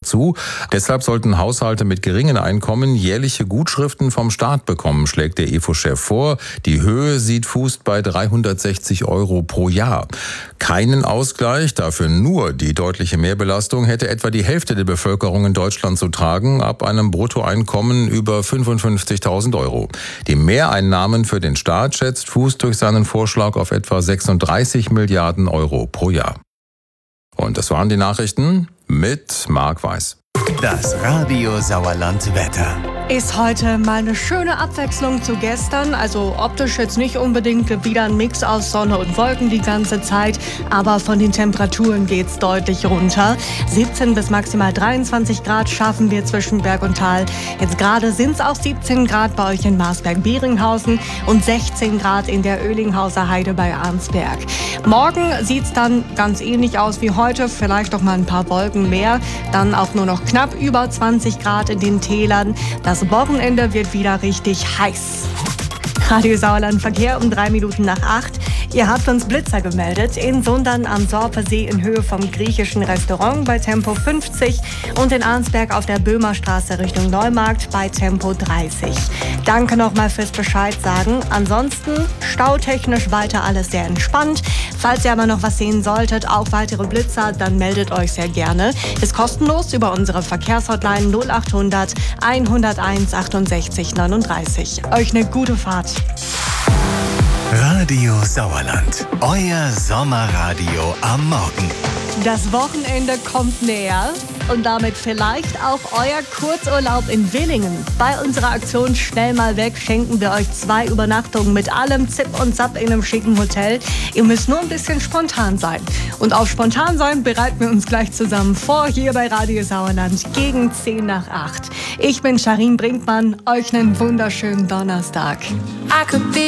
zu. Deshalb sollten Haushalte mit geringen Einkommen jährliche Gutschriften vom Staat bekommen, schlägt der EFO-Chef vor. Die Höhe fußt bei 360 € pro Jahr. Keinen Ausgleich, dafür nur die deutliche Mehrbelastung, hätte etwa die Hälfte der Bevölkerung in Deutschland zu tragen, ab einem Bruttoeinkommen über 55.000 €. Die Mehreinnahmen für den Staat schätzt Fuß durch seinen Vorschlag auf etwa 36 Milliarden € pro Jahr. Und das waren die Nachrichten mit Marc Weiß. Das Radio Sauerland Wetter. Ist heute mal eine schöne Abwechslung zu gestern. Also optisch jetzt nicht unbedingt wieder ein Mix aus Sonne und Wolken die ganze Zeit. Aber von den Temperaturen geht's deutlich runter. 17 bis maximal 23 Grad schaffen wir zwischen Berg und Tal. Jetzt gerade sind es auch 17 Grad bei euch in Marsberg-Beringhausen und 16 Grad in der Oelinghauser Heide bei Arnsberg. Morgen sieht's dann ganz ähnlich aus wie heute. Vielleicht noch mal ein paar Wolken mehr. Dann auch nur noch knapp über 20 Grad in den Tälern. Das Wochenende wird wieder richtig heiß. Radio Sauerland Verkehr um 3 Minuten nach 8. Ihr habt uns Blitzer gemeldet in Sundern am Sorpesee in Höhe vom griechischen Restaurant bei Tempo 50 und in Arnsberg auf der Böhmerstraße Richtung Neumarkt bei Tempo 30. Danke nochmal fürs Bescheid sagen. Ansonsten stautechnisch weiter alles sehr entspannt. Falls ihr aber noch was sehen solltet, auch weitere Blitzer, dann meldet euch sehr gerne. Ist kostenlos über unsere Verkehrshotline 0800 101 68 39. Euch eine gute Fahrt. Radio Sauerland, euer Sommerradio am Morgen. Das Wochenende kommt näher und damit vielleicht auch euer Kurzurlaub in Willingen. Bei unserer Aktion Schnell mal weg schenken wir euch 2 Übernachtungen mit allem Zip und Zap in einem schicken Hotel. Ihr müsst nur ein bisschen spontan sein. Und auf spontan sein bereiten wir uns gleich zusammen vor, hier bei Radio Sauerland gegen 10 nach 8. Ich bin Charin Brinkmann, euch einen wunderschönen Donnerstag. I could be